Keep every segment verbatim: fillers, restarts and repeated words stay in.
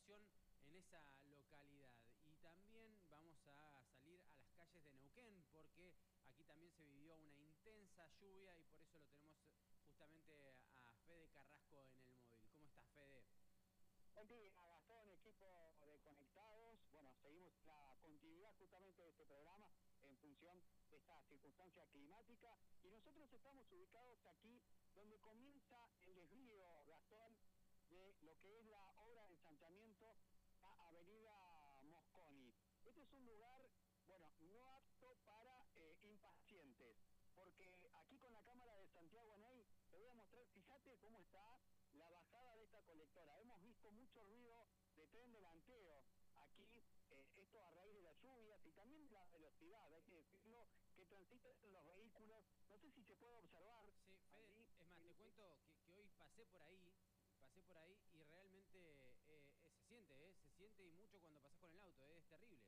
situación en esa localidad. Y también vamos a salir a las calles de Neuquén, porque aquí también se vivió una intensa lluvia y por eso lo tenemos justamente a Fede Carrasco en el móvil. ¿Cómo estás, Fede? Buen día, Gastón, equipo de Conectados. Bueno, seguimos la continuidad justamente de este programa en función de esta circunstancia climática y nosotros estamos ubicados aquí donde comienza el desvío, Gastón, de lo que es la obra de ensanchamiento a Avenida Mosconi. Este es un lugar, bueno, no apto para eh, impacientes, porque aquí con la cámara de Santiago Ney te voy a mostrar, fíjate cómo está la bajada de esta colectora. Hemos visto mucho ruido de tren delantero aquí, eh, esto a raíz de las lluvias y también de la velocidad, hay que decirlo, que transitan los vehículos. No sé si se puede observar Sí, Fede, allí. es más, En, te cuento que, que hoy pasé por ahí, pasé por ahí y realmente eh, eh, se siente, eh, se siente y mucho cuando pasás con el auto, eh, es terrible.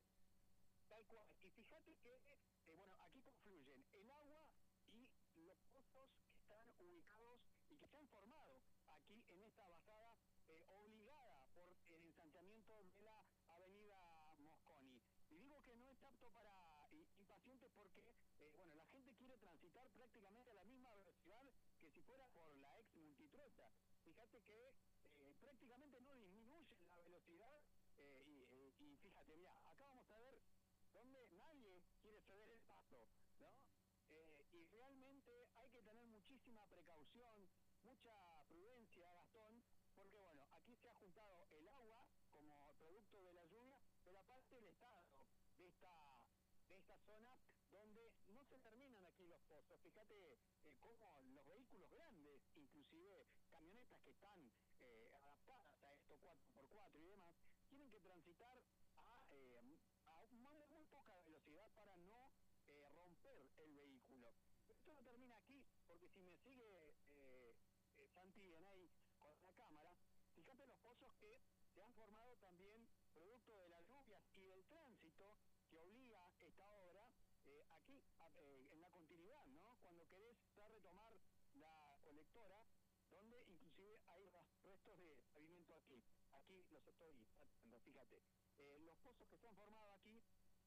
Tal cual. Y fíjate que, eh, bueno, aquí confluyen el agua y los pozos que están ubicados y que se han formado aquí en esta bajada eh, obligada por el ensanchamiento de la avenida Mosconi. Y digo que no es apto para impacientes porque, eh, bueno, la gente quiere transitar prácticamente a la misma velocidad que si fuera por la ex multitrocha. Fíjate que eh, prácticamente no disminuye la velocidad eh, y, y fíjate, mira, acá vamos a ver donde nadie quiere ceder el paso, ¿no? Eh, y realmente hay que tener muchísima precaución, mucha prudencia, Gastón, porque bueno, aquí se ha juntado el agua como producto de la lluvia, pero aparte el estado de esta de esta zona donde no se terminan aquí los pozos. Fíjate eh, cómo los vehículos grandes, inclusive camionetas que están eh, adaptadas a esto cuatro por cuatro y demás, tienen que transitar a, eh, a muy, muy poca velocidad para no eh, romper el vehículo. Pero esto no termina aquí, porque si me sigue eh, eh, Santi Eney con la cámara, fíjate los pozos que se han formado también producto de las lluvias y del tránsito que obliga esta obra eh, aquí, a, eh, en la continuidad, ¿no? Cuando querés ya retomar la colectora, donde inclusive hay restos de pavimento aquí. Aquí los estoy tratando, fíjate. Eh, los pozos que se han formado aquí,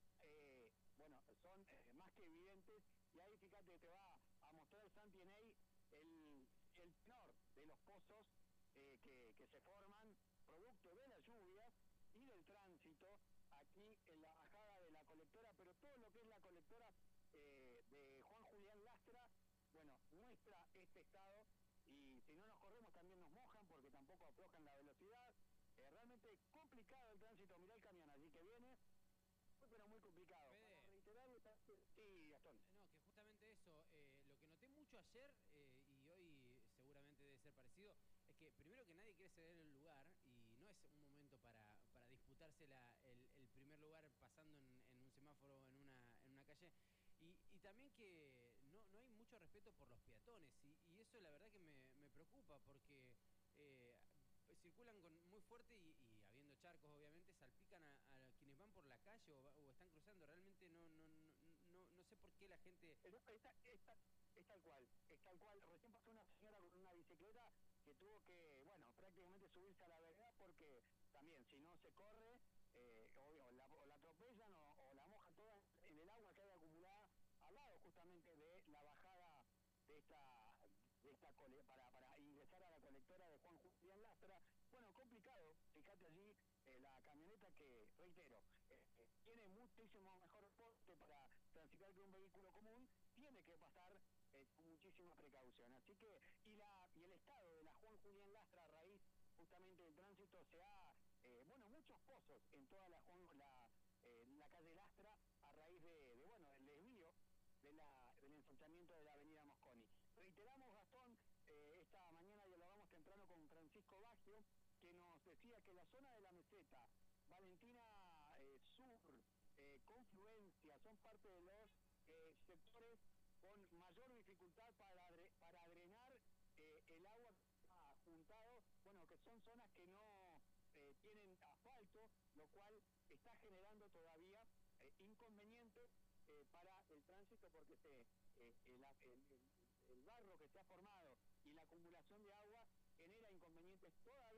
eh, bueno, son eh, más que evidentes, y ahí fíjate, te va a mostrar Santi Eney el, el tenor de los pozos eh, que, que se forman producto de las lluvias y del tránsito aquí en la bajada de la colectora, pero todo lo que es la colectora eh, de Juan Julián Lastra, bueno, muestra este estado, y si no nos corremos también nos mojan porque tampoco aflojan la velocidad. Eh, realmente complicado el tránsito, mirá el camión allí que viene, pero muy complicado. Para Fede, reiterar, sí, Gastón. no, que justamente eso, eh, lo que noté mucho ayer eh, y hoy seguramente debe ser parecido, es que primero que nadie quiere ceder el lugar y no es un momento para, para disputarse la, el, el primer lugar pasando en, en un semáforo en una, en una calle. Y, y también que no, no hay mucho respeto por los peatones y, y eso la verdad que me, me preocupa porque eh, circulan con muy fuerte y, y habiendo charcos obviamente salpican a, a quienes van por la calle o, o están cruzando. Realmente no, no, no, no, no sé por qué la gente... Esta, esta, es tal cual, es tal cual. Recién pasó una señora con una bicicleta que tuvo que, bueno, prácticamente subirse a la vereda porque también, si no se corre, eh, o, o, la, o la atropellan o, o la mojan toda en el agua que hay acumulada al lado justamente de la bajada de esta, de esta cole, para, para ingresar a la colectora de Juan Julián Lastra. Bueno, complicado, fíjate allí eh, la camioneta que, reitero, eh, eh, tiene muchísimo mejor porte para transitar que un vehículo común, tiene que pasar eh, con muchísima precaución. Así que, y la y el estado de la Juan Julián Lastra a raíz justamente del tránsito se ha, eh, bueno, muchos pozos en toda la Juan, la, eh, la calle Lastra a raíz de, de bueno, del desvío de la, del ensanchamiento de la avenida Mosconi. Reiteramos, Gastón, eh, esta mañana dialogamos temprano con Francisco Baggio, que nos decía que la zona de la meseta, Valentina eh, Sur, eh, Confluencia, son parte de los eh, sectores con mayor dificultad para, para drenar eh, el agua que está juntado, bueno, que son zonas que no eh, tienen asfalto, lo cual está generando todavía eh, inconvenientes eh, para el tránsito porque se, eh, el, el, el, el barro que se ha formado y la acumulación de agua genera inconvenientes toda